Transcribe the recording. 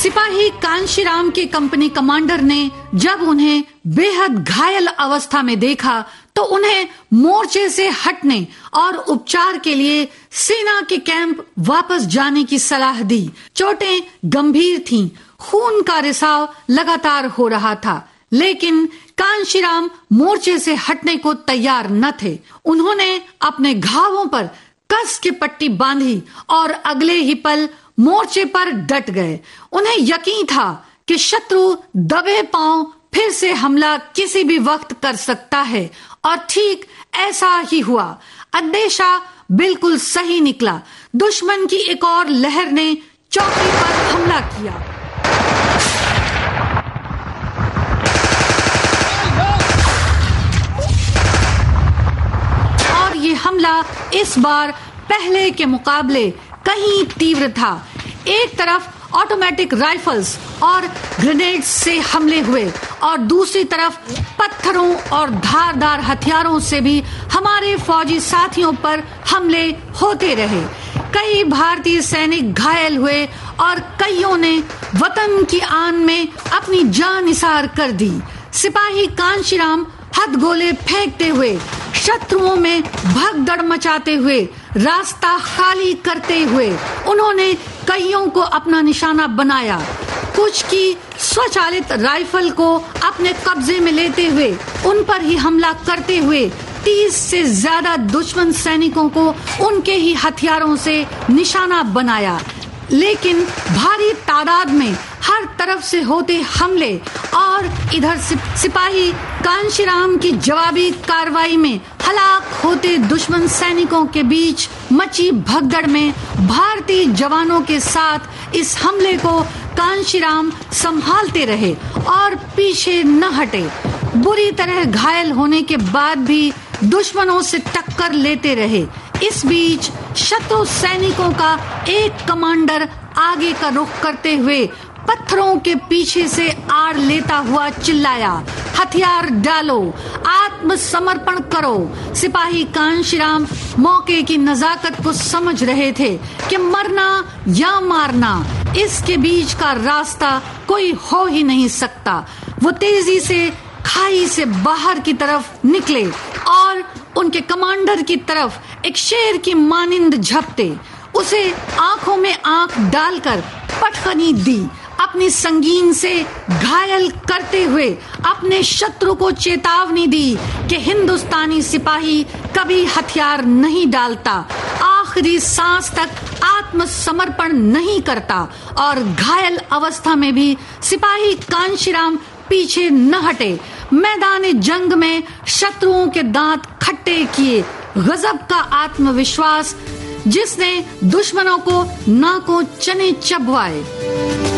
सिपाही कांशीराम के company commander ने जब उन्हें बेहद घायल अवस्था में देखा तो उन्हें मोर्चे से हटने और उपचार के लिए सेना के कैंप वापस जाने की सलाह दी। चोटें गंभीर थीं, खून का रिसाव लगातार हो रहा था, लेकिन कांशीराम मोर्चे से हटने को तैयार न थे। उन्होंने अपने घावों पर कस के पट्टी बांधी और अगले ही पल मोर्चे पर डट गए। उन्हें यकीन था कि शत्रु दबे पांव फिर से हमला किसी भी वक्त कर सकता है, और ठीक ऐसा ही हुआ। अंदेशा बिल्कुल सही निकला। दुश्मन की एक और लहर ने चौकी पर हमला किया। और ये हमला इस बार पहले के मुकाबले कहीं तीव्र था। एक तरफ ऑटोमेटिक राइफल्स और ग्रेनेड्स से हमले हुए और दूसरी तरफ पत्थरों और धारदार हथियारों से भी हमारे फौजी साथियों पर हमले होते रहे। कई भारतीय सैनिक घायल हुए और कईयों ने वतन की आन में अपनी जान निसार कर दी। सिपाही कांशीराम हथगोले फेंकते हुए, शत्रुओं में भगदड़ मचाते हुए, रास्ता खाली करते हुए उन्होंने कईयों को अपना निशाना बनाया। कुछ की स्वचालित राइफल को अपने कब्जे में लेते हुए उन पर ही हमला करते हुए 30 से ज्यादा दुश्मन सैनिकों को उनके ही हथियारों से निशाना बनाया। लेकिन भारी तादाद में हर तरफ से होते हमले और इधर सिपाही कांशीराम की जवाबी कार्रवाई में हलाक होते दुश्मन सैनिकों के बीच मची भगदड़ में भारतीय जवानों के साथ इस हमले को कांशीराम संभालते रहे और पीछे न हटे। बुरी तरह घायल होने के बाद भी दुश्मनों से टक्कर लेते रहे। इस बीच शत्रु सैनिकों का एक कमांडर आगे का रुख करते हुए पत्थरों के पीछे से आड़ लेता हुआ चिल्लाया, हथियार डालो, आत्मसमर्पण करो। सिपाही कांशीराम मौके की नजाकत को समझ रहे थे कि मरना या मारना, इसके बीच का रास्ता कोई हो ही नहीं सकता। वो तेजी से खाई से बाहर की तरफ निकले और उनके कमांडर की तरफ एक शेर की मानिंद झपटे। उसे आंखों में आंख डालकर पटखनी दी। अपनी संगीन से घायल करते हुए अपने शत्रु को चेतावनी दी कि हिंदुस्तानी सिपाही कभी हथियार नहीं डालता, आखिरी सांस तक आत्मसमर्पण नहीं करता और घायल अवस्था में भी सिपाही कांशीराम पीछे न हटे। मैदान जंग में शत्रुओं के दांत खट्टे किए। गजब का आत्मविश्वास जिसने दुश्मनों को नाकों चने चबवाए।